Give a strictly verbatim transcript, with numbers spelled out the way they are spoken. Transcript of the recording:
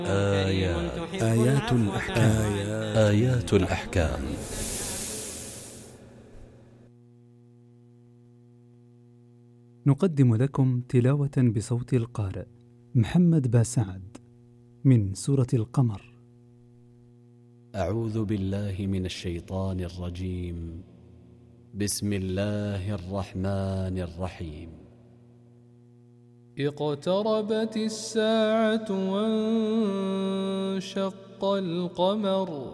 آيات آيات الأحكام آيات الأحكام نقدم لكم تلاوة بصوت القارئ محمد باسعد من سورة القمر. أعوذ بالله من الشيطان الرجيم. بسم الله الرحمن الرحيم. اقتربت الساعة وانشق القمر